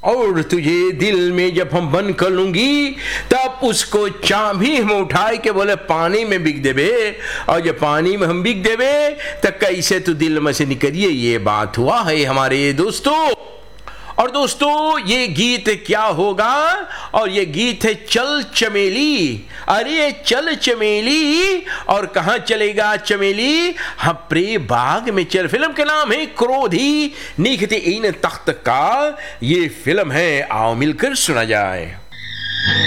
और तुझे दिल में जब हम बंद कर लूंगी तब उसको चाबी हम उठाए के बोले पानी में बिक देवे, और जब पानी में हम बिक देवे तो कैसे तू दिल में से निकलिए। ये बात हुआ है हमारे दोस्तों। और दोस्तों ये गीत क्या होगा, और ये गीत है चल चमेली। अरे चल चमेली, और कहां चलेगा चमेली, हपरे बाग में चल। फिल्म के नाम है क्रोधी निखते इन तख्त का, ये फिल्म है, आओ मिलकर सुना जाए।